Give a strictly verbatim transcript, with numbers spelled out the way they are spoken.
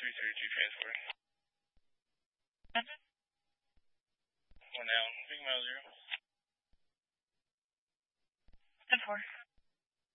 three thirty-two transport. One down. Big mile zero. ten four.